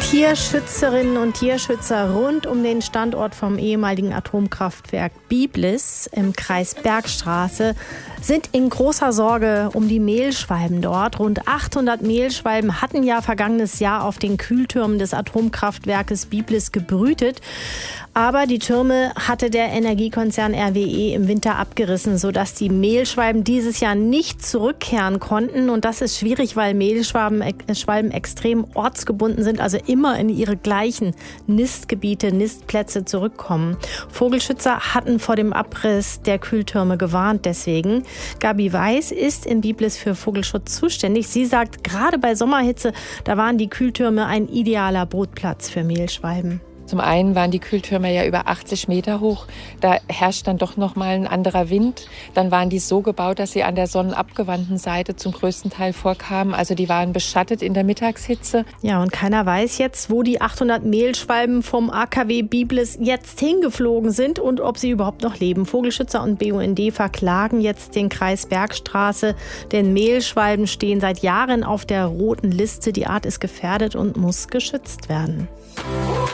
Tierschützerinnen und Tierschützer rund um den Standort vom ehemaligen Atomkraftwerk Biblis im Kreis Bergstraße sind in großer Sorge um die Mehlschwalben dort. Rund 800 Mehlschwalben hatten ja vergangenes Jahr auf den Kühltürmen des Atomkraftwerkes Biblis gebrütet. Aber die Türme hatte der Energiekonzern RWE im Winter abgerissen, sodass die Mehlschwalben dieses Jahr nicht zurückkehren konnten. Und das ist schwierig, weil Mehlschwalben extrem ortsgebunden sind, also immer in ihre gleichen Nistgebiete, Nistplätze zurückkommen. Vogelschützer hatten vor dem Abriss der Kühltürme gewarnt deswegen. Gabi Weiß ist in Biblis für Vogelschutz zuständig. Sie sagt, gerade bei Sommerhitze, da waren die Kühltürme ein idealer Brutplatz für Mehlschwalben. Zum einen waren die Kühltürme ja über 80 Meter hoch. Da herrscht dann doch noch mal ein anderer Wind. Dann waren die so gebaut, dass sie an der sonnenabgewandten Seite zum größten Teil vorkamen. Also die waren beschattet in der Mittagshitze. Ja, und keiner weiß jetzt, wo die 800 Mehlschwalben vom AKW Biblis jetzt hingeflogen sind und ob sie überhaupt noch leben. Vogelschützer und BUND verklagen jetzt den Kreis Bergstraße, denn Mehlschwalben stehen seit Jahren auf der roten Liste. Die Art ist gefährdet und muss geschützt werden.